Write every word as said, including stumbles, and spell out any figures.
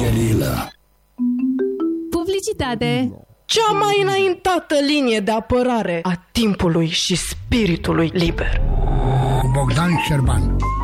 Guerilla. Publicitate. Cea mai înaintată linie de apărare a timpului și spiritului liber. Bogdan Șerban.